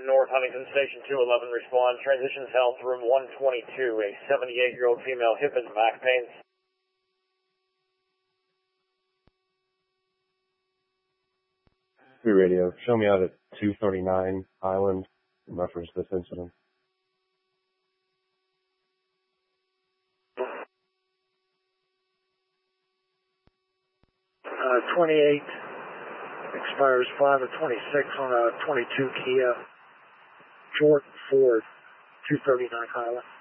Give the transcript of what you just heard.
North Huntington Station 211, respond. Transitions held to room 122, a 78-year-old female, hip and back pains. Radio, show me out at 239 Highland in reference to this incident. 28 expires 5 of 26 on a 22 Kia Jordan Ford, 239 Highland.